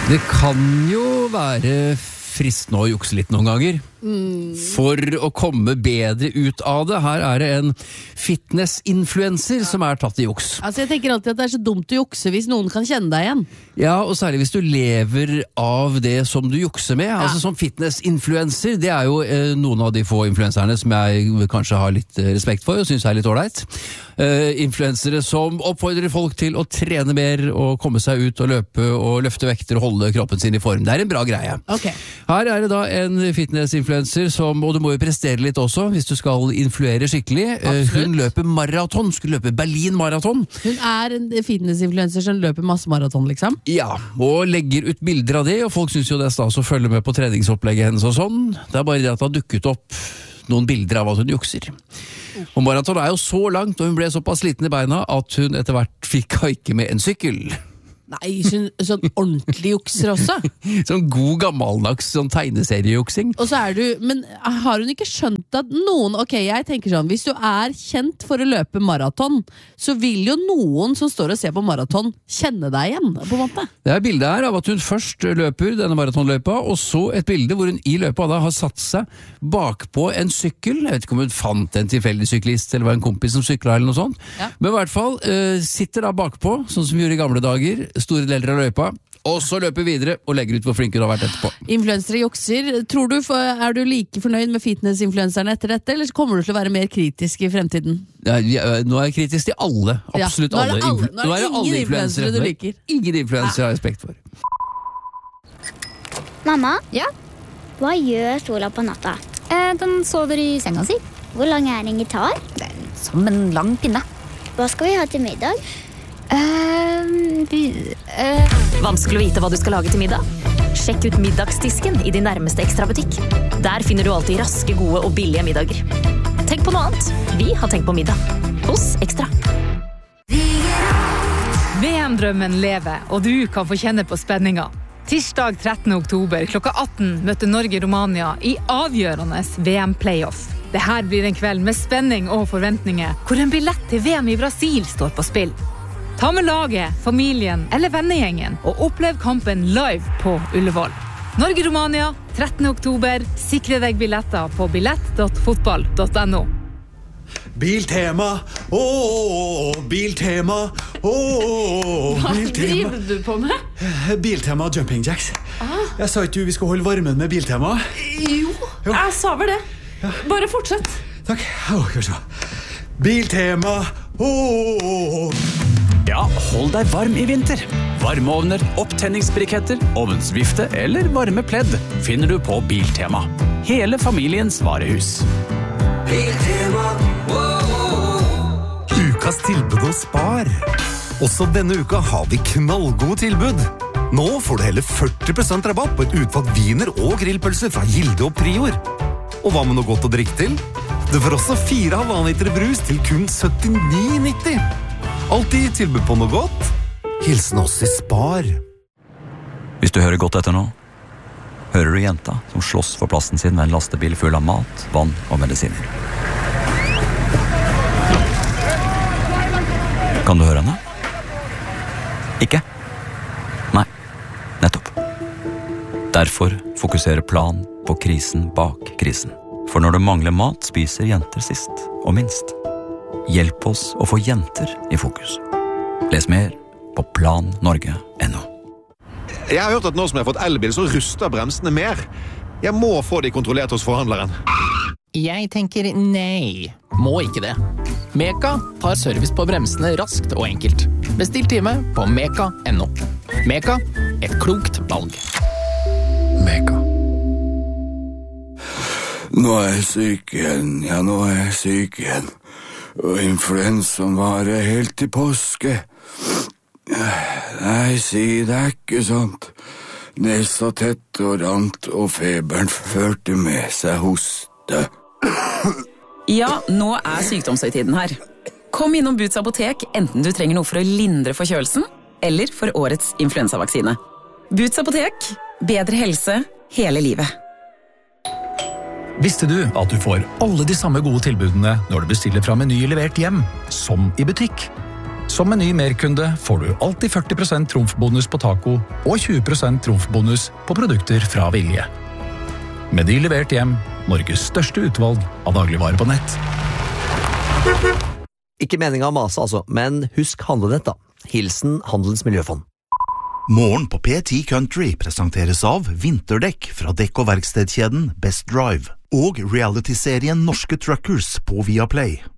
Det kan jo være fristende å jukse litt noen ganger. For å komme bedre ut av det. Her er det en fitness-influencer som er tatt i juks. Altså jeg tenker alltid at det er så dumt å jukse hvis noen kan kjenne deg igjen. Ja, og særlig hvis du lever av det som du jukser med. Altså som fitness-influencer, det er jo noen av de få influenserne som jeg kanskje har litt respekt for og synes er litt ordentlig. Influensere som oppfordrer folk til å trene mer og komme seg ut og løpe og løfte vekter og holde kroppen sin i form. Det er en bra greie. Okay. Her er det da en fitness-influencer som, og du må jo prestere litt også hvis du skal influere skikkelig. Hun løper maraton, skulle løpe Berlin-maraton. Hun er en fitness-influencer som løper masse maraton liksom? Ja, og legger ut bilder av det, og folk synes jo det er stas å følge med på treningsopplegget hennes og sånn. Det er bare det at det har dukket opp noen bilder av at hun jukser. Og maraton er jo så langt, og hun ble såpass sliten i beina at hun etter hvert fikk ikke med en sykkel. Nei, sånn ordentlig jukser også. Sånn god gammeldags sånn tegneseriejuksing. Og så er du, men har hun ikke skjønt at noen, ok, jeg tenker sånn, hvis du er kjent for å løpe maraton, så vil jo noen som står og ser på maraton kjenne deg igjen, på en måte. Det er bildet her av at hun først løper denne maratonløypa, og så et bilde hvor hun i løpet da har satt seg bakpå en sykkel. Jeg vet ikke om hun fant en tilfeldig syklist, eller var en kompis som sykla eller noe sånt. Ja. Men i hvert fall sitter da bakpå, sånn som vi gjorde i gamle dager, store deler av løypa, og så løper videre og legger ut hvor flink du har vært etterpå. Influensere jukser. Tror du, er du like fornøyd med fitness-influenserne etter dette, eller kommer du til å være mer kritisk i fremtiden? Ja, nå er jeg kritisk til alle, absolutt alle. Nå er det ingen influensere du liker. Ingen influensere har jeg respekt for. Mamma? Ja? Hva gjør Sola på natta? Den sover i senga si. Hvor lang er en gitar? Som en lang pinne. Hva skal vi ha til middag? Vanskelig å vite hva du skal lage til middag? Sjekk ut middagsdisken i din nærmeste Extra-butikk. Der finner du alltid raske, gode og billige middager. Tenk på noe annet. Vi har tenkt på middag. Hos Extra. VM-drømmen lever, og du kan få kjenne på spenninga. Tirsdag 13. oktober klokka 18 møter Norge-Romania i avgjørende VM-playoff. Dette blir en kveld med spenning og forventninger, hvor en billett til VM i Brasil står på spill. Ta med laget, familien eller vennegjengen og opplev kampen live på Ullevål. Norge-Romania, 13. oktober. Sikre deg billetter på billett.fotball.no. Biltema, Biltema, Hva driver du på med? Biltema Jumping Jacks. Jeg sa ikke vi skulle holde varmen med Biltema. Jo, jeg sa vel det. Bare fortsett. Takk. Biltema, Ja, hold deg varm i vinter. Varmeovner, opptenningsbriketter, ovnsvifte eller varme pledd finner du på Biltema. Hele familiens varehus. Biltema, Ukas tilbud og spar. Også denne uka har vi knallgode tilbud. Nå får du hele 40% rabatt på et utvalgt viner og grillpølser fra Gilde og Prior. Og hva med noe godt å drikke til? Du får også 4,5 liter brus til kun 79,90. Alltid tilbud på noe godt. Hilsen oss i Spar. Hvis du hører godt etter nå, hører du jenta som slåss for plassen sin med en lastebil full av mat, vann og medisiner. Kan du høre henne? Ikke? Nei, nettopp. Derfor fokuserer Plan på krisen bak krisen. For når det mangler mat, spiser jenter sist og minst. Hjelp oss å få jenter i fokus. Les mer på plannorge.no. Jeg har hørt at nå som jeg har fått elbil, så ruster bremsene mer. Jeg må få de kontrollert hos forhandleren. Jeg tenker nei. Må ikke det. Meka tar service på bremsene raskt og enkelt. Bestill time på meka.no. Meka, et klokt valg. Meka. Nå er jeg syk igjen, nå er jeg syk igjen. Og influensaen varer helt til påske. Nei, si det er ikke sånt. Nesa tett og rant, og feberen førte med seg hoste. Ja, nå er sykdomshøytiden her. Kom innom Boots apotek, enten du trenger noe for å lindre forkjølelsen, eller for årets influensavaksine. Boots apotek, bedre helse hele livet. Visste du at du får alle de samme gode tilbudene når du bestiller fra Meny levert hjem, som i butikk? Som Meny Merkunde får du alltid 40% trumfbonus på taco og 20% trumfbonus på produkter fra Vilje. Meny levert hjem, Norges største utvalg av dagligvarer på nett. Ikke meningen å mase altså, men husk handlenett da. Hilsen Handelens Miljøfond. Morgen på P10 Country presenteres av vinterdekk fra dekk- og verkstedkjeden Best Drive og reality-serien Norske Truckers på Viaplay.